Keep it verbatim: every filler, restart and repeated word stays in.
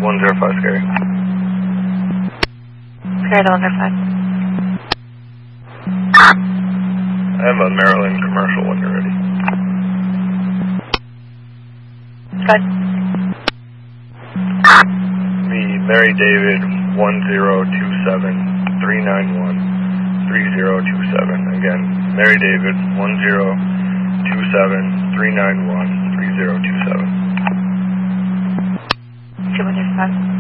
one zero five scary. Scary to one zero five. I have a Maryland commercial when you're ready. Good. The Mary David one zero two seven three nine one three zero two seven. Again, Mary David one zero two seven three nine one three zero two seven. two one zero five.